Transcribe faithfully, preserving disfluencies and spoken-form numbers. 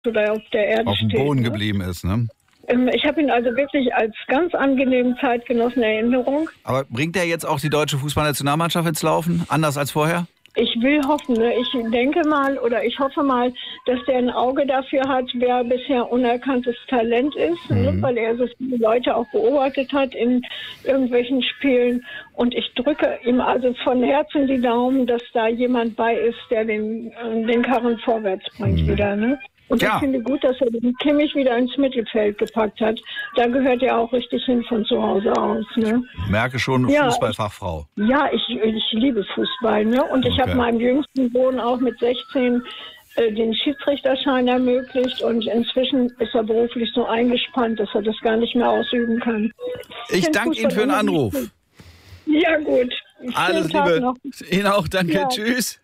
oder auf der Erde auf dem steht, Boden ne? geblieben ist, ne? Ich habe ihn also wirklich als ganz angenehmen Zeitgenossen in Erinnerung. Aber bringt er jetzt auch die deutsche Fußballnationalmannschaft ins Laufen? Anders als vorher? Ich will hoffen, ne? Ich denke mal oder ich hoffe mal, dass der ein Auge dafür hat, wer bisher unerkanntes Talent ist, mhm. ne? Weil er so viele Leute auch beobachtet hat in irgendwelchen Spielen. Und ich drücke ihm also von Herzen die Daumen, dass da jemand bei ist, der den, den Karren vorwärts bringt mhm. wieder, ne? Und ja. ich finde gut, dass er den Kimmich wieder ins Mittelfeld gepackt hat. Da gehört er auch richtig hin von zu Hause aus. Ne? Ich merke schon, ja, Fußballfachfrau. Ja, ich, ich liebe Fußball. Ne? Und okay. ich habe meinem jüngsten Sohn auch mit sechzehn äh, den Schiedsrichterschein ermöglicht. Und inzwischen ist er beruflich so eingespannt, dass er das gar nicht mehr ausüben kann. Ich, ich danke Ihnen für den Anruf. Ja, gut. Alles Liebe. Ihnen auch, danke. Ja. Tschüss.